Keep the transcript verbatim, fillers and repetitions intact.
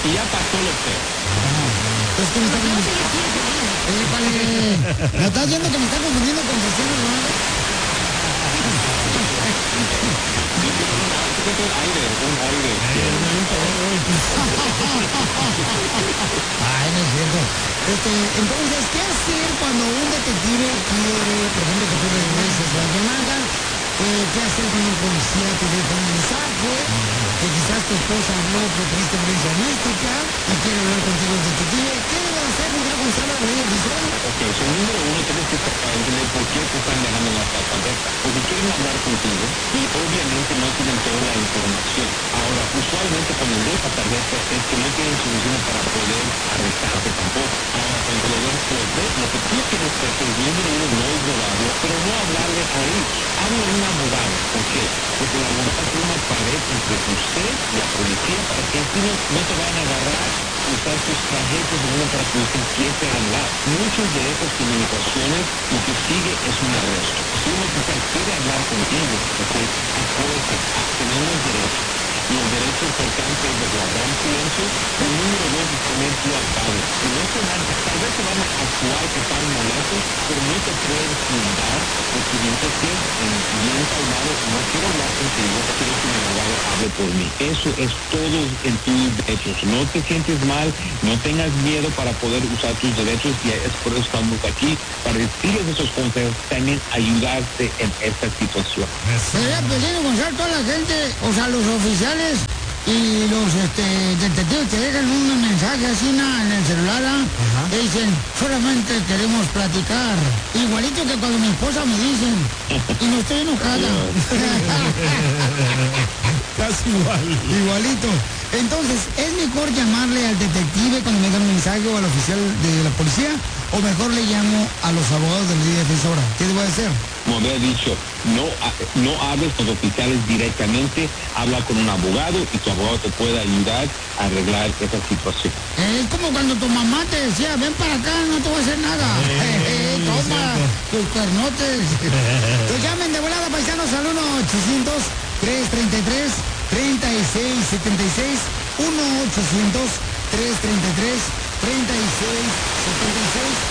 y ya pasó lo peor. Es que me está confundiendo. Eh, vale. ¿Me estás viendo que me está confundiendo con Cristiano Ronaldo? Un aire, un aire. Ay, no es cierto. Este, entonces, ¿qué hacer cuando un detective quiere, por ejemplo, que tú regreses la llamada? Eh, ¿Qué hacer cuando un policía te deja un mensaje? Que quizás tu esposa habló por triste violencia doméstica y quiere hablar contigo el detective. ¿Qué debe hacer Miguel Gonzalo de la defensora? Ok, so número uno, tienes que entender por qué te están dejando la carta abierta. Porque quieren hablar contigo y obviamente no tienen toda la información. Ahora, usualmente cuando deja tarjeta es que no tienen solución para poder arrestarte tampoco. Ahora, cuando lo ven, lo ves, lo que tú tienes que hacer, número uno, no es robarlo, pero no hablarle a él. Habla a un abogado. ¿Por qué? Porque el abogado es una pared entre usted y la policía para que así no, no te vayan a agarrar, usar tus tarjetas de uno para que usted empiece a hablar. Muchas de esas comunicaciones lo que sigue es un arresto. Si una oficial quiere hablar contigo, porque acuérdate, tenemos derechos. Y el derecho importante es de guardar silencio. El número dos es tener tu abogado. Si no te van, tal vez te van a actuar que están molestos, pero no te puedes juzgar porque bien te sientes bien calmado. No quiero hablar contigo, quiero que mi abogado hable por mí. Eso es todo en tus derechos. No te sientes mal, no tengas miedo para poder usar tus derechos y es por eso estamos aquí, para decirles esos consejos, también ayudarte en esta situación. Sería pedir Gonzalo, toda la gente, o sea, los oficiales y los este, detectives te dejan un mensaje así na, en el celular, ¿ah? Que dicen, solamente queremos platicar. Igualito que cuando mi esposa me dicen, y no estoy enojada. Casi igual. Igualito. Entonces, ¿es mejor llamarle al detective cuando me dan un mensaje o al oficial de la policía? ¿O mejor le llamo a los abogados de la ley defensora? ¿Qué debo hacer? Como había dicho, no, no hables con los oficiales directamente, habla con un abogado y tu abogado te puede ayudar a arreglar esa situación. Es como cuando tu mamá te decía, ven para acá, no te voy a hacer nada. Eh, eh, toma tus cuernotes. Entonces llamen de volada, paisanos, al uno ochocientos, tres treinta y tres, treinta y seis setenta y seis, uno ochocientos, tres treinta y tres, treinta y seis setenta y seis.